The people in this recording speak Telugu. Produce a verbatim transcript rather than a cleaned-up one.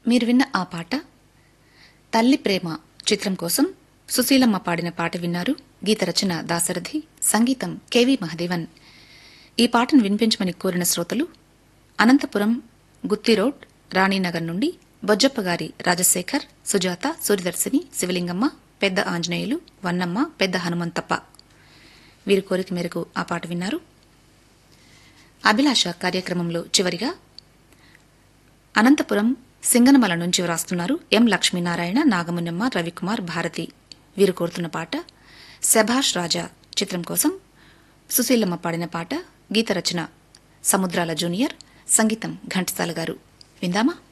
మీరు విన్న ఆ పాట తల్లి ప్రేమ చిత్రం కోసం సుశీలమ్మ పాడిన పాట విన్నారు. గీత రచన దాశరథి, సంగీతం కెవి మహదేవన్. ఈ పాటను వినిపించమని కోరిన శ్రోతలు అనంతపురం గుత్తిరోడ్ రాణీనగర్ నుండి బొజ్జప్పగారి రాజశేఖర్, సుజాత, సూర్యదర్శిని, శివలింగమ్మ, పెద్ద ఆంజనేయులు, వన్నమ్మ, పెద్ద హనుమంతప్ప. వీరి కోరిక మేరకు ఆ పాట విన్నారు. అభిలాష కార్యక్రమంలో చివరిగా అనంతపురం సింగనమల నుంచి వ్రాస్తున్నారు ఎం లక్ష్మీనారాయణ, నాగమున్నమ్మ, రవికుమార్, భారతి. వీరు కోరుతున్న పాట శభాష్ రాజా చిత్రం కోసం సుశీలమ్మ పాడిన పాట. గీత రచన సముద్రాల జూనియర్, సంగీతం ఘంటసాల గారు. విందామా?